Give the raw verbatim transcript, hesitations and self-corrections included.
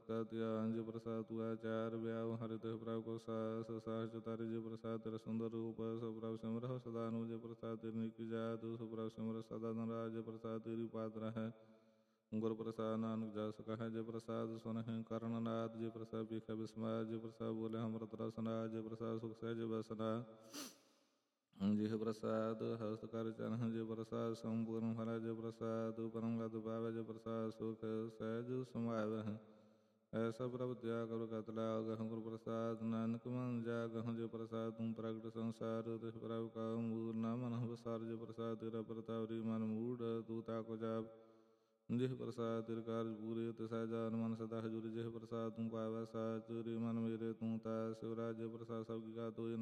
ਕਾ ਧਿਆਨ ਜੇ ਪ੍ਰਸਾਦ ਤੁਆ ਚਾਰ ਵਿਆਹ ਹਰਿ ਤੇ ਪ੍ਰਭ ਕੋ ਸਾਸ ਸਾਸ ਚਤਾਰੇ ਜੇ ਪ੍ਰਸਾਦ ਤੇਰਾ ਸੁੰਦਰ ਰੂਪ ਸੋ ਪ੍ਰਭ ਸਿਮਰਹੁ ਸਦਾ ਨੂੰ ਜੇ ਪ੍ਰਸਾਦ ਤੇਰੀ ਨਿਕ ਜਾਤ ਸੋ ਪ੍ਰਭ ਸਿਮਰ ਸਦਾ ਨਰਾਜ ਜੇ ਪ੍ਰਸਾਦ ਤੇਰੀ ਪਾਤ ਰਹੈ ਗੁਰ ਪ੍ਰਸਾਦ ਨਾਨਕ ਜਸ ਕਹੈ ਜੇ ਪ੍ਰਸਾਦ ਸੁਨਹਿ ਕਰਨ ਨਾਦ ਜੇ ਪ੍ਰਸਾਦ ਪੀਖੈ ਬਿਸਮਾਰ ਜੇ ਪ੍ਰਸਾਦ ਬੋਲੇ ਅੰਮ੍ਰਿਤ ਰਸ ਨਾਦ ਜੇ ਪ੍ਰਸਾਦ ਸੁਖ ਸਹਿਜ ਬਸਨਾ ਜਿਹ ਪ੍ਰਸਾਦ ਹਸਤ ਕਰ ਚਰਨ ਜੇ ਪ੍ਰਸਾਦ ਸੰਪੂਰਨ ਫਲ ਜੇ ਪ੍ਰਸਾਦ ਪਰਮ ਗਤ ਪਾਵੈ ਜੇ ਪ੍ਰਸਾਦ ਸੁਖ ਸਹਿਜ ਸਮਾਵਹਿ ਐਸਾ ਪ੍ਰਭ ਤਿਆ ਕਰੁ ਕਤ ਲਾਗਹੁ ਗੁਰ ਪ੍ਰਸਾਦ ਨਾਨਕ ਮਨ ਜਾਗਹੁ ਜੇ ਪ੍ਰਸਾਦ ਤੂੰ ਪ੍ਰਗਟ ਸੰਸਾਰ ਤਿਸ ਪ੍ਰਭ ਕਾ ਮੂਲ ਨਾ ਮਨਹੁ ਬਸਾਰ ਜੇ ਪ੍ਰਸਾਦ ਤੇਰਾ ਪ੍ਰਤਾਪਰੀ ਮਨ ਮੂੜ ਤੂੰ ਤਾਕੁ ਜਾਪ ਜਿਹ ਪ੍ਰਸਾਦ ਤੇਰੇ ਕਾਰਜ ਪੂਰੇ ਤੇ ਸਹਿਜਾਨ ਮਨ ਸਦਾ ਹਜੂਰੀ ਜਿਹ ਪ੍ਰਸਾਦ ਤੂੰ ਪਾਵੈ ਸਾਚੁਰੀ ਮਨ ਮੇਰੇ ਤੂੰ ਤਾ ਸਿਵਰਾਜ ਜੇ ਪ੍ਰਸਾਦ ਸਭ ਕੀ ਘਾਤ ਹੋਏ